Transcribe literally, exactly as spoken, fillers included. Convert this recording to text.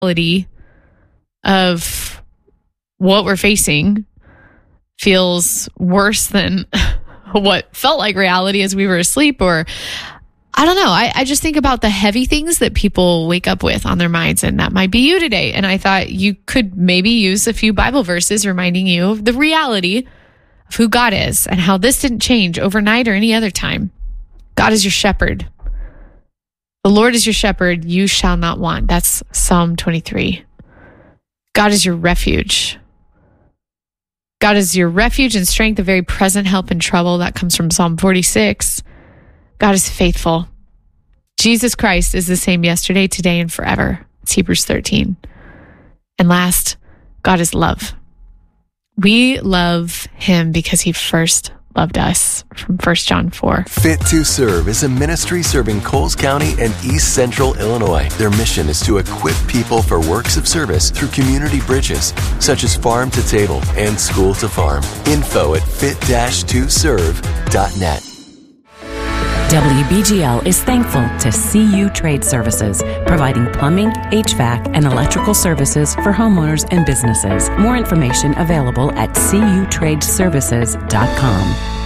reality of what we're facing feels worse than what felt like reality as we were asleep, or I don't know. I, I just think about the heavy things that people wake up with on their minds, and that might be you today. And I thought you could maybe use a few Bible verses reminding you of the reality of who God is and how this didn't change overnight or any other time. God is your shepherd. The Lord is your shepherd. You shall not want. That's Psalm twenty-three. God is your refuge. God is your refuge and strength, a very present help in trouble. That comes from Psalm forty-six. God is faithful. Jesus Christ is the same yesterday, today, and forever. It's Hebrews thirteen. And last, God is love. We love him because he first loved us, from First John four. Fit to Serve is a ministry serving Coles County and East Central Illinois. Their mission is to equip people for works of service through community bridges, such as Farm to Table and School to Farm. Info at fit dash to serve dot net. W B G L is thankful to C U Trade Services, providing plumbing, H V A C, and electrical services for homeowners and businesses. More information available at c u trade services dot com.